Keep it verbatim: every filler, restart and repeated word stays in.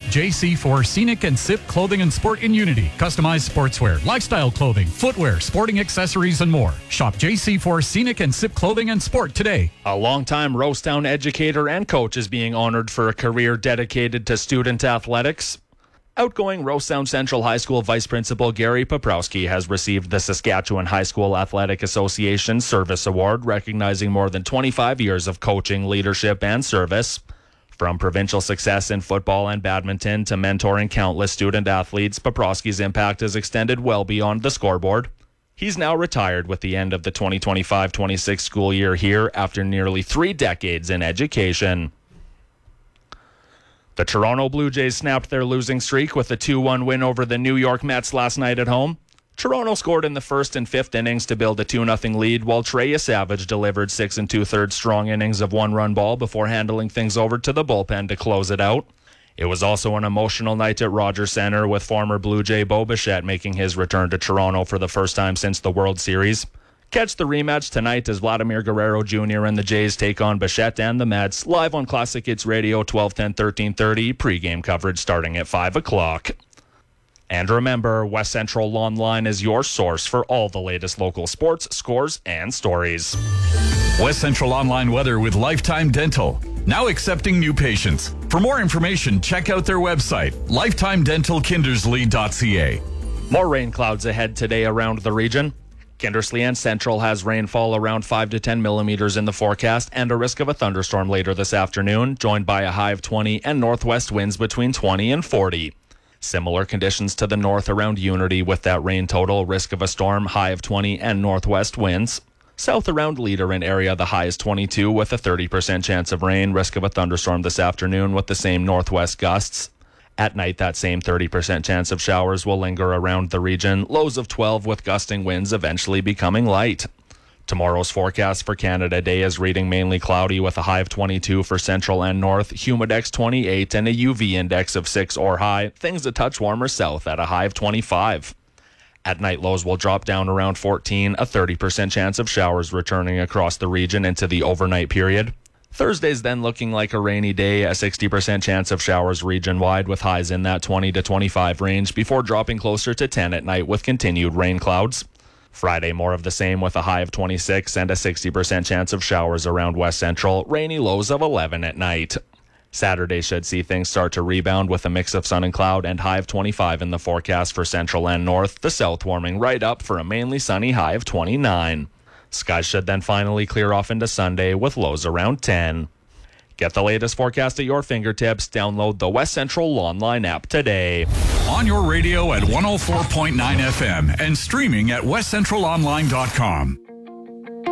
J C for Scenic and Sip Clothing and Sport in Unity. Customized sportswear, lifestyle clothing, footwear, sporting accessories, and more. Shop J C for Scenic and Sip Clothing and Sport today. A longtime Rosetown educator and coach is being honored for a career dedicated to student athletics. Outgoing Rosetown Central High School Vice Principal Gary Poprowski has received the Saskatchewan High School Athletic Association Service Award, recognizing more than twenty-five years of coaching, leadership, and service. From provincial success in football and badminton to mentoring countless student athletes, Poprowski's impact has extended well beyond the scoreboard. He's now retired with the end of the twenty twenty-five twenty-six school year here after nearly three decades in education. The Toronto Blue Jays snapped their losing streak with a two one win over the New York Mets last night at home. Toronto scored in the first and fifth innings to build a two nothing lead, while Treya Savage delivered six and two-thirds strong innings of one-run ball before handling things over to the bullpen to close it out. It was also an emotional night at Rogers Centre, with former Blue Jay Bo Bichette making his return to Toronto for the first time since the World Series. Catch the rematch tonight as Vladimir Guerrero Junior and the Jays take on Bichette and the Mets, live on Classic Hits Radio, twelve ten, thirteen thirty, pregame coverage starting at five o'clock. And remember, West Central Online is your source for all the latest local sports, scores, and stories. West Central Online weather with Lifetime Dental. Now accepting new patients. For more information, check out their website, lifetime dental kindersley dot c a. More rain clouds ahead today around the region. Kindersley and Central has rainfall around five to ten millimeters in the forecast and a risk of a thunderstorm later this afternoon, joined by a high of twenty and northwest winds between twenty and forty. Similar conditions to the north around Unity with that rain total, risk of a storm, high of twenty and northwest winds. South around Leader in area, the high is twenty-two with a thirty percent chance of rain, risk of a thunderstorm this afternoon with the same northwest gusts. At night, that same thirty percent chance of showers will linger around the region, lows of twelve with gusting winds eventually becoming light. Tomorrow's forecast for Canada Day is reading mainly cloudy with a high of twenty-two for central and north, humidex twenty-eight, and a U V index of six or high, things a touch warmer south at a high of twenty-five. At night, lows will drop down around fourteen, a thirty percent chance of showers returning across the region into the overnight period. Thursday's then looking like a rainy day, a sixty percent chance of showers region-wide with highs in that twenty to twenty-five range before dropping closer to ten at night with continued rain clouds. Friday, more of the same with a high of twenty-six and a sixty percent chance of showers around West Central, rainy lows of eleven at night. Saturday should see things start to rebound with a mix of sun and cloud and high of twenty-five in the forecast for Central and North, the South warming right up for a mainly sunny high of twenty-nine. Skies should then finally clear off into Sunday with lows around ten. Get the latest forecast at your fingertips. Download the West Central Online app today. On your radio at one oh four point nine F M and streaming at west central online dot com.